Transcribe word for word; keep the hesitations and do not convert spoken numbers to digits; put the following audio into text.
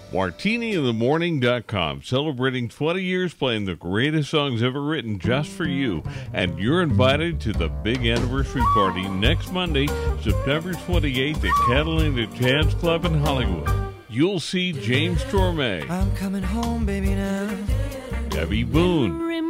martini in the morning dot com, celebrating twenty years playing the greatest songs ever written just for you. And you're invited to the big anniversary party next Monday, September twenty-eighth at Catalina Jazz Club in Hollywood. You'll see James Torme, I'm coming home, baby, now. Debbie Boone,